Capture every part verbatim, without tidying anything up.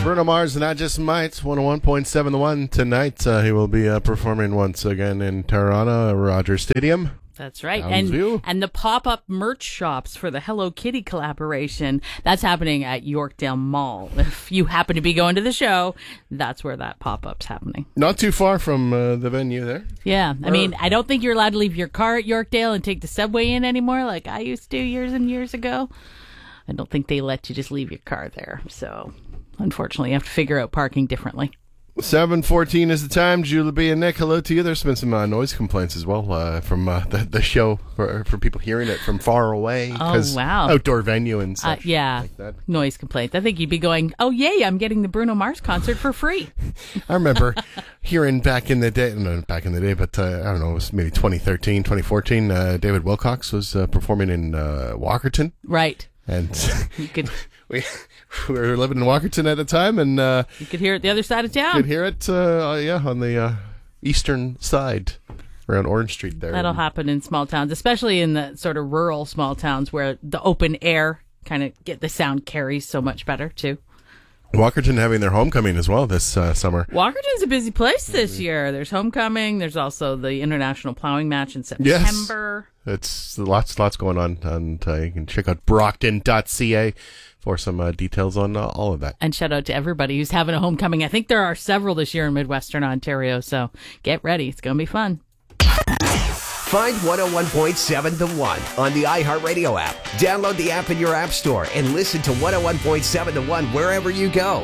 Bruno Mars and I Just Might, one oh one point seven The One tonight. Uh, he will be uh, performing once again in Toronto, Rogers Stadium. That's right. And, and the pop-up merch shops for the Hello Kitty collaboration, that's happening at Yorkdale Mall. If you happen to be going to the show, that's where that pop-up's happening. Not too far from uh, the venue there. Yeah. I mean, I don't think you're allowed to leave your car at Yorkdale and take the subway in anymore like I used to years and years ago. I don't think they let you just leave your car there. So, unfortunately, you have to figure out parking differently. seven fourteen is the time. Julie B. and Nick, hello to you. There's been some uh, noise complaints as well uh, from uh, the, the show for, for people hearing it from far away. Oh, wow. Outdoor venue and such. Uh, yeah, like that. Noise complaints. I think you'd be going, oh, yay, I'm getting the Bruno Mars concert for free. I remember hearing back in the day, no, back in the day, but uh, I don't know, it was maybe twenty thirteen, twenty fourteen, uh, David Wilcox was uh, performing in uh, Walkerton. Right. And you could... we... We were living in Walkerton at the time, and uh, you could hear it the other side of town. You could hear it, uh, yeah, on the uh, eastern side, around Orange Street there. That'll happen in small towns, especially in the sort of rural small towns where the open air kind of get the sound carries so much better too. Walkerton having their homecoming as well this uh, summer. Walkerton's a busy place this mm-hmm. year. There's homecoming. There's also the International Plowing Match in September. Yes, it's lots, lots going on, and uh, you can check out brockton dot c a for some uh, details on uh, all of that. And shout out to everybody who's having a homecoming. I think there are several this year in Midwestern Ontario, so get ready. It's going to be fun. Find one oh one point seven The One on the iHeartRadio app. Download the app in your app store and listen to one oh one point seven The One wherever you go.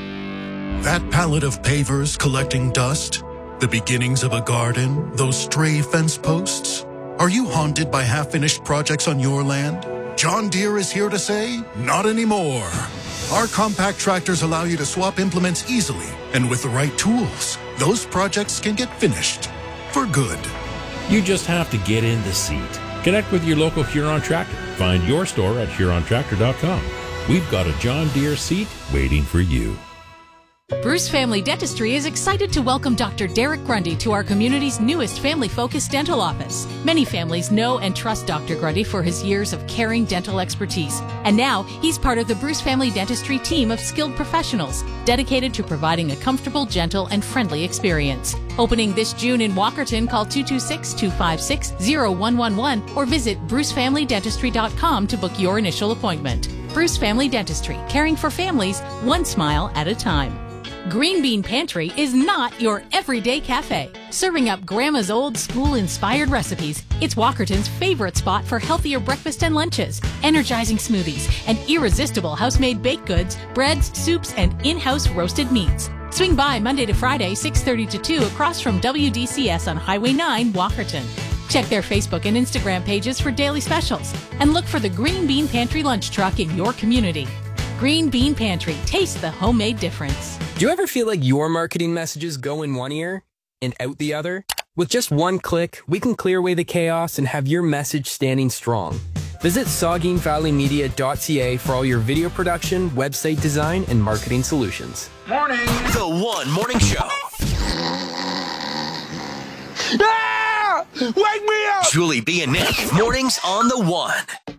That pallet of pavers collecting dust, the beginnings of a garden, those stray fence posts. Are you haunted by half-finished projects on your land? John Deere is here to say, not anymore. Our compact tractors allow you to swap implements easily, and with the right tools, those projects can get finished for good. You just have to get in the seat. Connect with your local Huron Tractor. Find your store at huron tractor dot com. We've got a John Deere seat waiting for you. Bruce Family Dentistry is excited to welcome Doctor Derek Grundy to our community's newest family-focused dental office. Many families know and trust Doctor Grundy for his years of caring dental expertise. And now, he's part of the Bruce Family Dentistry team of skilled professionals dedicated to providing a comfortable, gentle, and friendly experience. Opening this June in Walkerton, call two two six, two five six, zero one one one or visit bruce family dentistry dot com to book your initial appointment. Bruce Family Dentistry, caring for families one smile at a time. Green Bean Pantry is not your everyday cafe. Serving up Grandma's old school-inspired recipes, it's Walkerton's favorite spot for healthier breakfast and lunches, energizing smoothies, and irresistible house-made baked goods, breads, soups, and in-house roasted meats. Swing by Monday to Friday, six thirty to two, across from W D C S on Highway nine, Walkerton. Check their Facebook and Instagram pages for daily specials, and look for the Green Bean Pantry lunch truck in your community. Green Bean Pantry. Taste the homemade difference. Do you ever feel like your marketing messages go in one ear and out the other? With just one click, we can clear away the chaos and have your message standing strong. Visit saugeen valley media dot c a for all your video production, website design, and marketing solutions. Morning! The One Morning Show. Ah! Wake me up! Julie B and Nick. Mornings on The One.